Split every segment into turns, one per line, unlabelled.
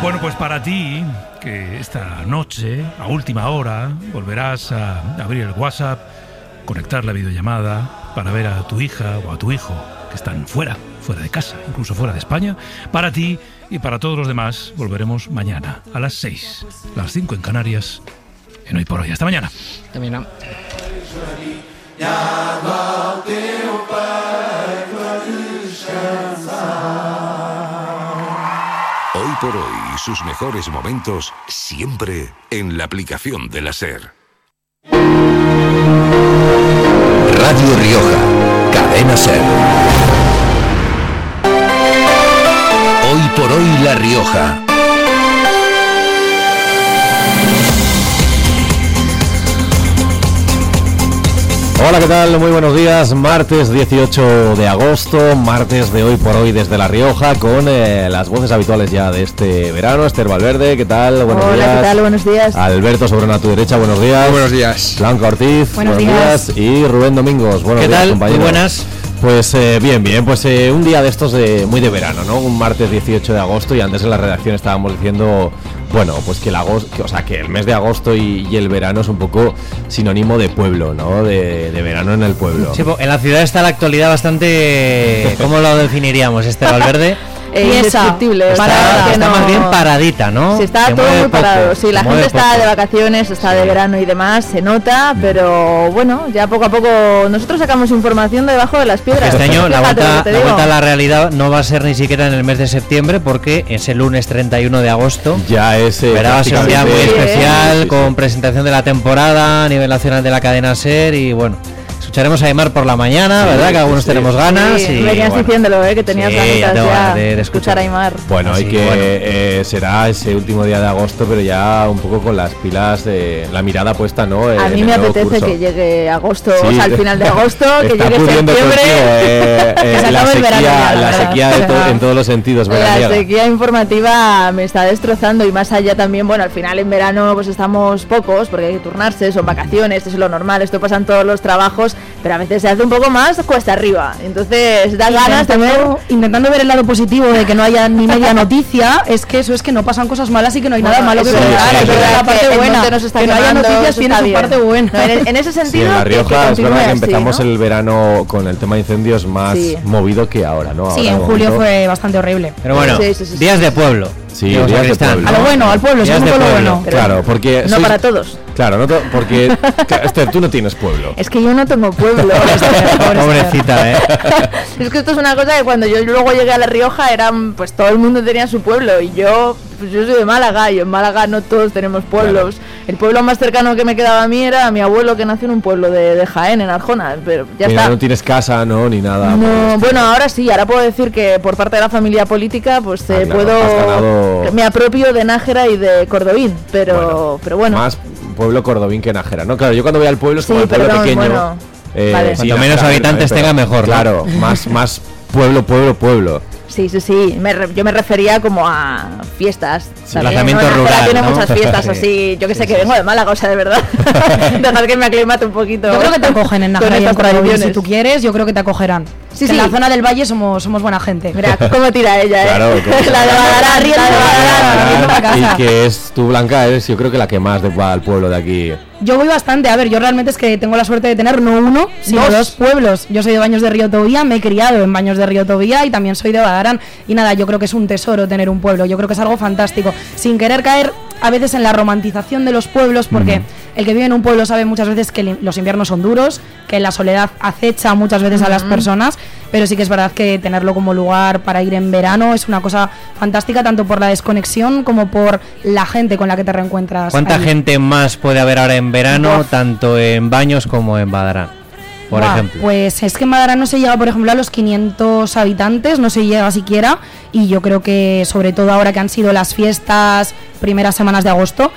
Bueno, pues para ti, que esta noche, a última hora, volverás a abrir el WhatsApp, conectar la videollamada para ver a tu hija o a tu hijo que están fuera de casa, incluso fuera de España. Para ti y para todos los demás, volveremos mañana a las 6, las 5 en Canarias, en Hoy por Hoy. Hasta mañana.
También.
Hoy por Hoy y sus mejores momentos siempre en la aplicación de la SER. Radio Rioja, cadena SER. Hoy por Hoy La Rioja.
Hola, ¿qué tal? Muy buenos días. Martes 18 de agosto, martes de Hoy por Hoy desde La Rioja, con las voces habituales ya de este verano. Esther Valverde, ¿qué tal? Buenos días.
Hola, ¿qué tal? Buenos días.
Alberto Sobrón a tu derecha, buenos días.
Muy buenos días.
Blanca Ortiz, buenos días. Y Rubén Domingos, buenos días, compañeros.
Muy buenas.
Pues bien, pues un día de estos muy de verano, ¿no? Un martes 18 de agosto, y antes en la redacción estábamos diciendo, bueno, pues que que el mes de agosto y el verano es un poco sinónimo de pueblo, ¿no? De verano en el pueblo.
Sí, en la ciudad está la actualidad bastante, ¿cómo lo definiríamos, Esther Valverde?
Indescriptible.
Está más bien paradita, ¿no?
Sí, está todo muy parado. Sí, la gente está de vacaciones, está de verano y demás, se nota, pero bueno, ya poco a poco nosotros sacamos información de debajo de las piedras.
Este año la vuelta a la realidad no va a ser ni siquiera en el mes de septiembre, porque es el lunes 31 de agosto.
Ya es
va a ser un día muy especial, con presentación de la temporada a nivel nacional de la cadena SER, y bueno, escucharemos a Aimar por la mañana, ¿verdad? Que algunos tenemos ganas.
Sí, venías diciéndolo, que tenías ganitas ya de escuchar a Aimar.
Bueno, y que será ese último día de agosto, pero ya un poco con las pilas, la mirada puesta, ¿no?
A mí me apetece que llegue agosto, o sea, al final de agosto, que llegue septiembre.
La sequía en todos los sentidos,
veraniega. La sequía informativa me está destrozando, y más allá también, bueno, al final en verano pues estamos pocos, porque hay que turnarse, son vacaciones, esto es lo normal, esto pasa en todos los trabajos, pero a veces se hace un poco más cuesta arriba, entonces da ganas también.
Intentando ver el lado positivo de que no haya ni media noticia, es que eso es que no pasan cosas malas y que no hay nada malo que contar, hay que ver la parte buena, que no haya noticias tiene su parte buena.
En ese sentido,
en La Rioja es verdad que empezamos el verano con el tema de incendios más movido que ahora, ¿no?
Sí, en julio fue bastante horrible.
Pero bueno, días de pueblo.
Sí, días de pueblo.
A lo bueno, al pueblo, si es un pueblo bueno.
Claro, porque
no para todos.
Claro, porque Esther, tú no tienes pueblo.
Es que yo no tengo pueblo.
Pobrecita,
Es que esto es una cosa que cuando yo luego llegué a La Rioja pues todo el mundo tenía su pueblo, y yo soy de Málaga, y en Málaga no todos tenemos pueblos. Claro. El pueblo más cercano que me quedaba a mí era mi abuelo, que nació en un pueblo de Jaén, en Arjona, pero ya está.
No tienes casa, ¿no? Ni nada.
No, bueno, ahora sí, ahora puedo decir que por parte de la familia política, pues me apropio de Nájera y de Cordobín, pero bueno.
Más pueblo Cordobín que Nájera, ¿no? Claro, yo cuando voy al pueblo es como el pueblo pequeño.
Bueno,
vale. Cuanto menos habitantes tenga, mejor.
Claro, más pueblo.
Sí. Yo me refería como a fiestas.
Desplazamiento rural,
tiene muchas fiestas así. Yo que sé, que vengo de Málaga, o sea, de verdad. Dejad que me aclimate un poquito.
Yo creo que te acogen en Nájera y en Cordobín, si tú quieres, yo creo que te acogerán. Sí. En la zona del Valle somos buena gente.
Mira cómo tira ella,
Claro,
la de Badarán.
Y que es tú, Blanca, eres yo creo que la que más va al pueblo de aquí.
Yo voy bastante, a ver, yo realmente es que tengo la suerte de tener no uno, sino dos pueblos. Yo soy de Baños de Río Tobía, me he criado en Baños de Río Tobía, y también soy de Badarán. Y nada, yo creo que es un tesoro tener un pueblo, yo creo que es algo fantástico, sin querer caer a veces en la romantización de los pueblos, porque el que vive en un pueblo sabe muchas veces que los inviernos son duros, que la soledad acecha muchas veces a las personas, pero sí que es verdad que tenerlo como lugar para ir en verano es una cosa fantástica, tanto por la desconexión como por la gente con la que te reencuentras.
¿Cuánta gente más puede haber ahora en verano, tanto en Baños como en Badarán, por ejemplo?
Pues es que en Badarán no se llega, por ejemplo, a los 500 habitantes, no se llega siquiera, y yo creo que sobre todo ahora que han sido las fiestas, primeras semanas de agosto,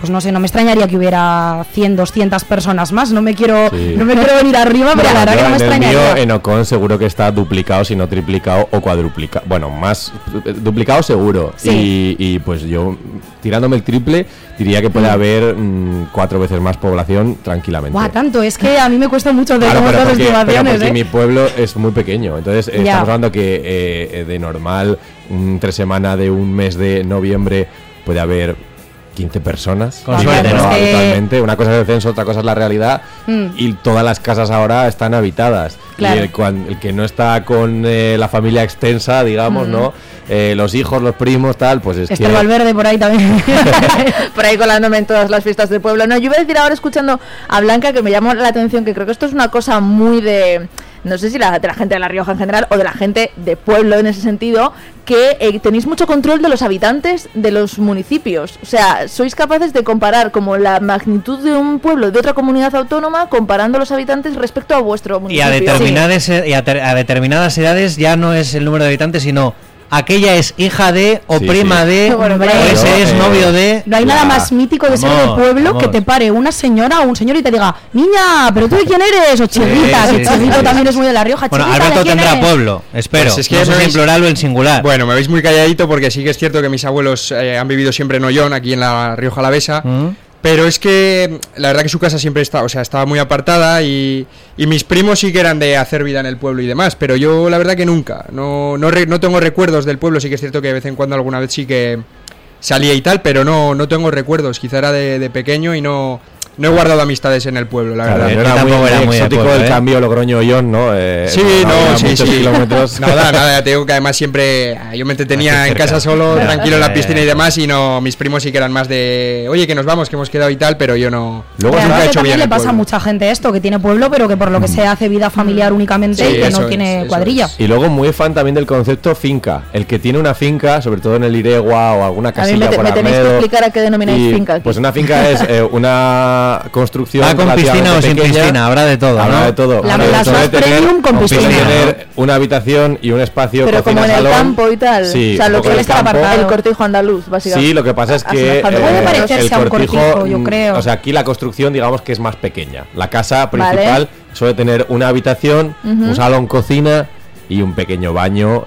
pues no sé, no me extrañaría que hubiera 100, 200 personas más. No me quiero venir arriba, pero la verdad que no me extrañaría.
En Ocon seguro que está duplicado, si no triplicado o cuadruplicado. Bueno, más duplicado seguro.
Sí.
Y pues yo, tirándome el triple, diría que puede haber 4 veces más población tranquilamente.
Guau, tanto, es que a mí me cuesta mucho de
Claro,
cómo
pero
estas
porque
estimaciones,
mi pueblo es muy pequeño. Entonces,
Ya.
estamos hablando que de normal, entre semana de un mes de noviembre, puede haber 15 personas.
Con
Viviendo
suerte, ¿no?
habitualmente. Una cosa es el censo, otra cosa es la realidad. Y todas las casas ahora están habitadas.
Claro.
Y el que no está con la familia extensa, digamos, ¿no? Los hijos, los primos, tal, pues es
Está
que...
el Valverde por ahí también.
Por ahí colándome en todas las fiestas del pueblo. No, yo iba a decir ahora, escuchando a Blanca, que me llamó la atención, que creo que esto es una cosa muy de... No sé si de la gente de La Rioja en general o de la gente de pueblo en ese sentido, que tenéis mucho control de los habitantes de los municipios. O sea, sois capaces de comparar como la magnitud de un pueblo de otra comunidad autónoma comparando los habitantes respecto a vuestro
Y
municipio.
a determinadas edades ya no es el número de habitantes, sino aquella es hija de, o
Sí,
prima
sí.
de,
Bueno,
o
pero-
ese es
No,
novio de...
No hay nada más mítico de ser de
Vamos,
pueblo que
vamos.
te pare una señora o un señor y te diga, niña, pero tú de quién eres, o chirrita,
sí,
que
sí,
chirrito
sí.
también es muy de La Rioja.
Bueno,
Chirrita,
Alberto
¿de quién
tendrá
eres?
pueblo, espero.
Pues es que
no sé
me
si en
veis-
plural o en singular.
Bueno, me veis muy calladito porque sí que es cierto que mis abuelos han vivido siempre en Ollón, aquí en La Rioja Alavesa. Pero es que la verdad que su casa siempre estaba muy apartada y mis primos sí que eran de hacer vida en el pueblo y demás, pero yo la verdad que nunca, no tengo recuerdos del pueblo. Sí que es cierto que de vez en cuando alguna vez sí que salía y tal, pero no tengo recuerdos, quizá era de pequeño y no he guardado amistades en el pueblo, la
Claro,
verdad.
yo
era muy,
tampoco era
muy
muy de
exótico
pueblo,
el
¿eh?
cambio Logroño-Ollón, ¿no?
Sí,
había
sí,
muchos
sí.
kilómetros.
Nada, te digo que además siempre yo me entretenía
Aquí
en
cerca.
casa solo,
Ya,
tranquilo en la piscina y
ya.
demás, y no, mis primos sí que eran más de, oye, que nos vamos, que hemos quedado y tal, pero yo no.
Luego
Realmente
nunca he hecho
también
bien
le
el
pasa a
pueblo.
mucha gente esto, que tiene pueblo, pero que por lo que sea hace vida familiar únicamente
Sí,
y que
eso
no
es,
tiene
eso
cuadrilla.
es.
Y luego muy fan también del concepto finca. El que tiene una finca, sobre todo en el Iregua o alguna
A mí
casilla por
me tenéis que
Arnedo,
explicar a qué denomináis
y,
finca aquí.
Pues una finca es una construcción
¿Va con piscina o
relativamente
sin
pequeña.
piscina? Habrá de todo,
Habrá
¿no?
de todo.
La-
Habrá de
las
todo.
más
Puede tener-
premium con
puede
piscina.
tener una habitación y un espacio,
Pero
cocina,
como en el
salón.
campo y tal.
Sí,
o sea,
un
lo
poco
que
en
está
campo.
apartado. El cortijo andaluz, básicamente.
Sí, lo que pasa es que
Asemejando.
Puede parecerse a un cortijo, yo creo.
O sea, aquí la construcción, digamos que es más pequeña. La casa principal suele tener una habitación, un salón, cocina y un pequeño baño.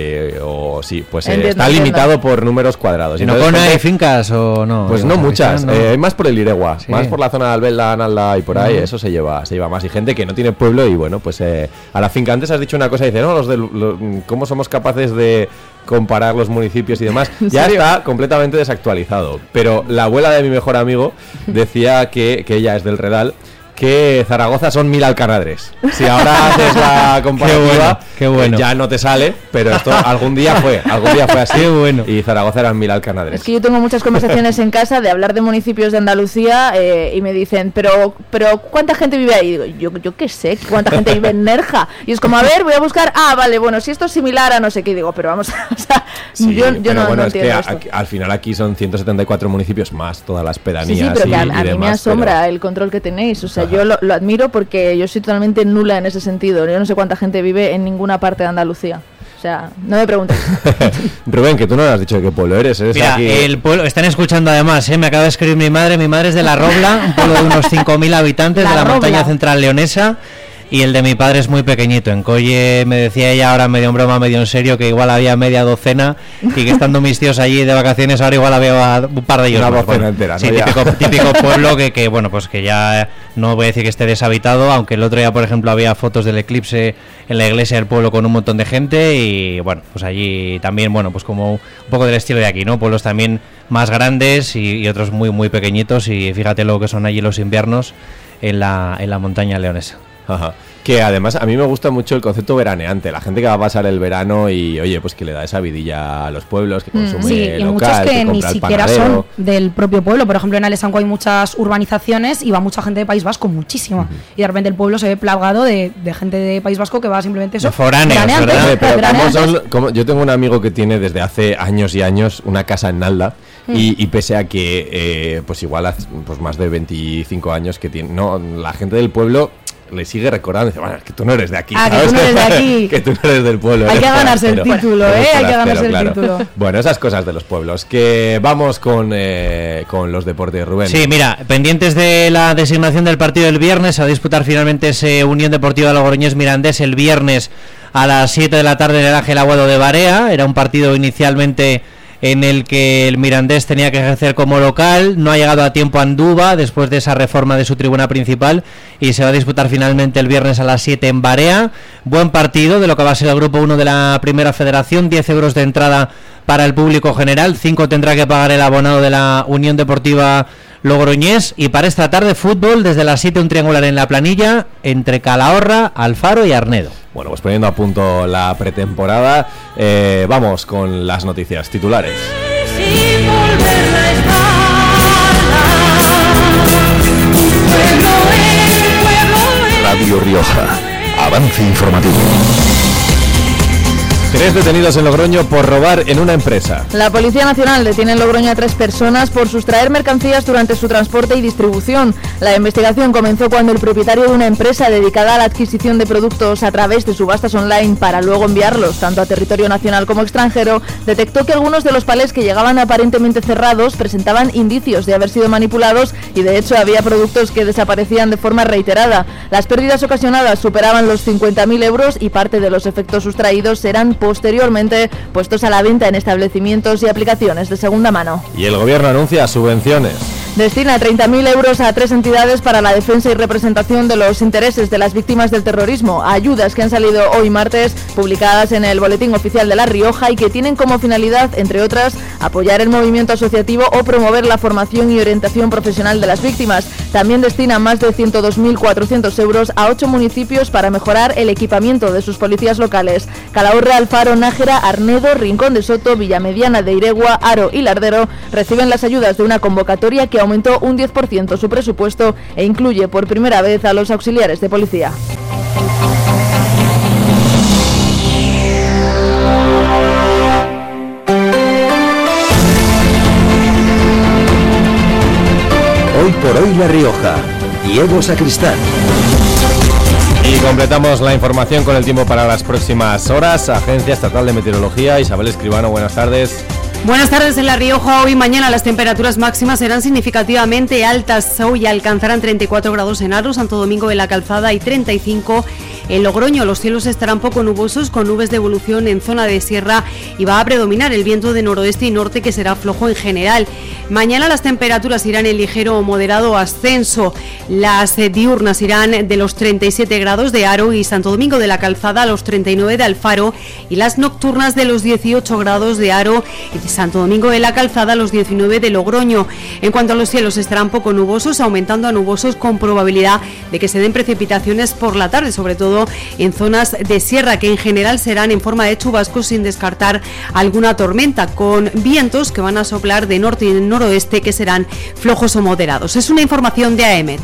Entiendo,
Está limitado por números cuadrados.
¿En
Entonces,
Ocon hay
gente-
fincas o no?
Pues no muchas, hay más por el Iregua,
Sí.
más por la zona de Albelda, Nalda y por ahí, eso se lleva más. Y gente que no tiene pueblo y bueno, pues a la finca. Antes has dicho una cosa, dice, no, ¿cómo somos capaces de comparar los municipios y demás? Ya
serio?
está completamente desactualizado. Pero la abuela de mi mejor amigo decía que ella es del Redal, que Zaragoza son 1000 alcanadres. Si ahora haces la comparativa,
Qué bueno.
ya no te sale, pero esto algún día fue así.
Qué bueno.
Y Zaragoza eran 1000 alcanadres.
Es que yo tengo muchas conversaciones en casa de hablar de municipios de Andalucía y me dicen, pero ¿cuánta gente vive ahí? Y digo, yo qué sé, ¿cuánta gente vive en Nerja? Y es como, a ver, voy a buscar, vale, bueno, si esto es similar a no sé qué, digo, pero vamos, o sea,
Sí,
yo
pero
no,
bueno,
no
es que
entiendo esto.
al final aquí son 174 municipios más todas las pedanías.
Sí, pero que a
y
mí me
demás,
asombra
pero-
el control que tenéis. O sea,
Ajá.
yo lo admiro porque yo soy totalmente nula en ese sentido. Yo no sé cuánta gente vive en ninguna parte de Andalucía. O sea, no me preguntes.
Rubén, que tú no has dicho de qué pueblo eres. Eres
Mira,
aquí...
el pueblo, están escuchando además, me acaba de escribir mi madre es de La Robla, un pueblo de unos 5.000 habitantes
La
de la
Robla.
montaña central leonesa, y el de mi padre es muy pequeñito. En Colle me decía ella, ahora medio en broma, medio en serio, que igual había media docena y que estando mis tíos allí de vacaciones ahora igual había un par de ellos.
Una
más.
docena entera,
Sí,
¿no? Ya.
típico pueblo que bueno, pues que ya no voy a decir que esté deshabitado, aunque el otro día, por ejemplo, había fotos del eclipse en la iglesia del pueblo con un montón de gente y bueno, pues allí también, bueno, pues como un poco del estilo de aquí, ¿no? Pueblos también más grandes y otros muy, muy pequeñitos y fíjate lo que son allí los inviernos en la montaña leonesa.
Ajá. Que además a mí me gusta mucho el concepto veraneante, la gente que va a pasar el verano y oye, pues que le da esa vidilla a los pueblos, que consume
Sí, y muchos
local,
que ni
compra al
siquiera
panadero.
son del propio pueblo. Por ejemplo, en Alesanco hay muchas urbanizaciones y va mucha gente de País Vasco, muchísima. Y de repente el pueblo se ve plagado de gente de País Vasco que va simplemente eso.
De foráneos,
veraneantes,
¿verdad?
Hombre, pero
veraneantes.
yo tengo un amigo que tiene desde hace años y años una casa en Nalda y pese a que pues igual hace pues más de 25 años que tiene, no, la gente del pueblo le sigue recordando, dice, bueno, es que tú no eres de aquí,
¿sabes? Que tú no eres de aquí.
Que tú no eres del pueblo.
Hay que ganarse el título, hay que ganarse el título.
Bueno, esas cosas de los pueblos. Que vamos con los deportes, Rubén.
Sí, mira, pendientes de la designación del partido del viernes, a disputar finalmente ese Unión Deportiva Logroñés-Mirandés el viernes a las 7 de la tarde en el Ángel Aguado de Barea. Era un partido inicialmente en el que el Mirandés tenía que ejercer como local, no ha llegado a tiempo a Anduba después de esa reforma de su tribuna principal y se va a disputar finalmente el viernes a las 7 en Barea. Buen partido de lo que va a ser el grupo 1 de la Primera Federación, 10 euros de entrada para el público general, 5 tendrá que pagar el abonado de la Unión Deportiva Logroñés. Y para esta tarde fútbol, desde las 7 un triangular en la Planilla entre Calahorra, Alfaro y Arnedo.
Bueno, pues poniendo a punto la pretemporada, vamos con las noticias titulares.
Radio Rioja, avance informativo.
3 detenidos en Logroño por robar en una empresa.
La Policía Nacional detiene en Logroño a 3 personas por sustraer mercancías durante su transporte y distribución. La investigación comenzó cuando el propietario de una empresa dedicada a la adquisición de productos a través de subastas online para luego enviarlos tanto a territorio nacional como extranjero, detectó que algunos de los palés que llegaban aparentemente cerrados presentaban indicios de haber sido manipulados y de hecho había productos que desaparecían de forma reiterada. Las pérdidas ocasionadas superaban los 50.000 euros y parte de los efectos sustraídos serán posteriormente puestos a la venta en establecimientos y aplicaciones de segunda mano.
Y el gobierno anuncia subvenciones.
Destina 30.000 euros a 3 entidades para la defensa y representación de los intereses de las víctimas del terrorismo, ayudas que han salido hoy martes, publicadas en el Boletín Oficial de La Rioja y que tienen como finalidad, entre otras, apoyar el movimiento asociativo o promover la formación y orientación profesional de las víctimas. También destina más de 102.400 euros a 8 municipios para mejorar el equipamiento de sus policías locales. Calahorra, Alfaro, Nájera, Arnedo, Rincón de Soto, Villamediana de Iregua, Haro y Lardero reciben las ayudas de una convocatoria que aumentó un 10% su presupuesto e incluye por primera vez a los auxiliares de policía.
Hoy por hoy La Rioja, Diego Sacristán.
Y completamos la información con el tiempo para las próximas horas. Agencia Estatal de Meteorología, Isabel Escribano, buenas tardes.
Buenas tardes. En La Rioja, hoy y mañana las temperaturas máximas serán significativamente altas. Hoy alcanzarán 34 grados en Haro, Santo Domingo de la Calzada y 35 en Logroño. Los cielos estarán poco nubosos con nubes de evolución en zona de sierra y va a predominar el viento de noroeste y norte que será flojo en general. Mañana las temperaturas irán en ligero o moderado ascenso. Las diurnas irán de los 37 grados de Haro y Santo Domingo de la Calzada a los 39 de Alfaro y las nocturnas de los 18 grados de Haro y de Santo Domingo de la Calzada a los 19 de Logroño. En cuanto a los cielos, estarán poco nubosos, aumentando a nubosos con probabilidad de que se den precipitaciones por la tarde, sobre todo en zonas de sierra, que en general serán en forma de chubascos sin descartar alguna tormenta, con vientos que van a soplar de norte y noroeste que serán flojos o moderados. Es una información de AEMET.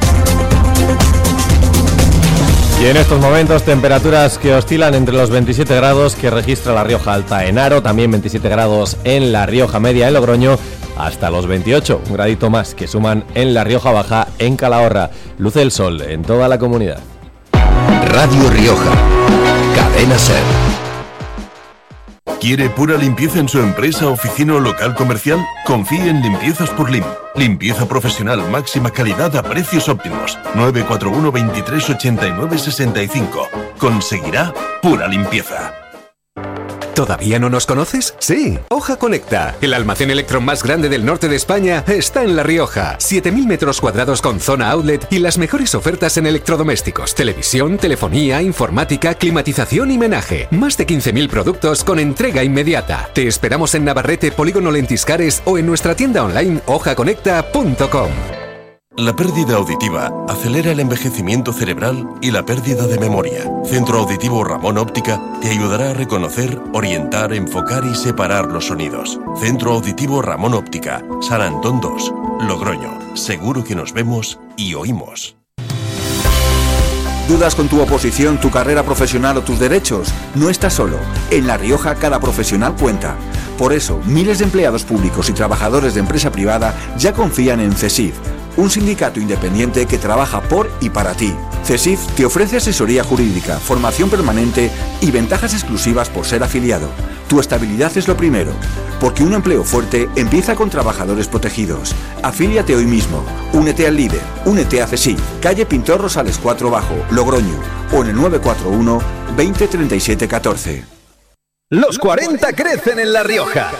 Y en estos momentos temperaturas que oscilan entre los 27 grados que registra La Rioja Alta en Haro, también 27 grados en La Rioja Media en Logroño, hasta los 28, un gradito más que suman en La Rioja Baja en Calahorra. Luce el sol en toda la comunidad.
Radio Rioja, Cadena Ser.
¿Quiere pura limpieza en su empresa, oficina o local comercial? Confíe en Limpiezas por Lim. Limpieza profesional, máxima calidad a precios óptimos. 941 23 89 65. Conseguirá pura limpieza.
¿Todavía no nos conoces? Sí, Hoja Conecta. El almacén Electron más grande del norte de España está en La Rioja. 7.000 metros cuadrados con zona outlet y las mejores ofertas en electrodomésticos, televisión, telefonía, informática, climatización y menaje. Más de 15.000 productos con entrega inmediata. Te esperamos en Navarrete, Polígono Lentiscares o en nuestra tienda online hojaconecta.com.
La pérdida auditiva acelera el envejecimiento cerebral y la pérdida de memoria. Centro Auditivo Ramón Óptica te ayudará a reconocer, orientar, enfocar y separar los sonidos. Centro Auditivo Ramón Óptica, San Antón 2, Logroño. Seguro que nos vemos y oímos.
¿Dudas con tu oposición, tu carrera profesional o tus derechos? No estás solo. En La Rioja cada profesional cuenta. Por eso, miles de empleados públicos y trabajadores de empresa privada ya confían en CESIF. un sindicato independiente que trabaja por y para ti. CESIF te ofrece asesoría jurídica, formación permanente y ventajas exclusivas por ser afiliado. Tu estabilidad es lo primero, porque un empleo fuerte empieza con trabajadores protegidos. Afíliate hoy mismo. Únete al líder. Únete a CESIF. Calle Pintor Rosales 4 Bajo, Logroño. O en el 941 20 37 14.
Los 40 crecen en La Rioja.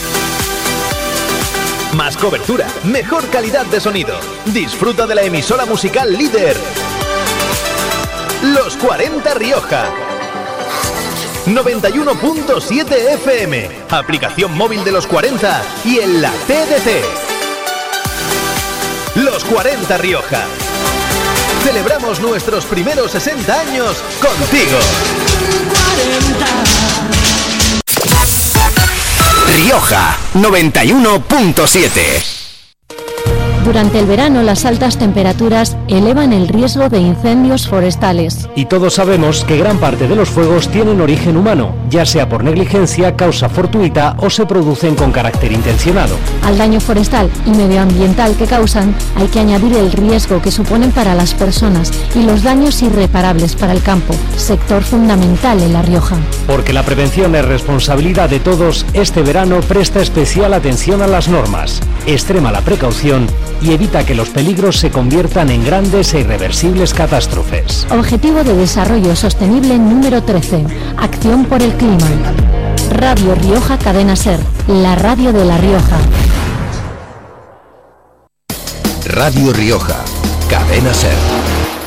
Más cobertura, mejor calidad de sonido. Disfruta de la emisora musical líder. Los 40 Rioja. 91.7 FM. Aplicación móvil de Los 40 y en la TDT. Los 40 Rioja. Celebramos nuestros primeros 60 años contigo.
Rioja 91.7.
Durante el verano, las altas temperaturas elevan el riesgo de incendios forestales.
Y todos sabemos que gran parte de los fuegos tienen origen humano, ya sea por negligencia, causa fortuita o se producen con carácter intencionado.
Al daño forestal y medioambiental que causan, hay que añadir el riesgo que suponen para las personas y los daños irreparables para el campo, sector fundamental en La Rioja.
Porque la prevención es responsabilidad de todos, este verano presta especial atención a las normas, extrema la precaución y evita que los peligros se conviertan en grandes e irreversibles catástrofes.
Objetivo de Desarrollo Sostenible número 13. Acción por el clima. Radio Rioja Cadena Ser, la radio de La Rioja.
Radio Rioja, Cadena Ser.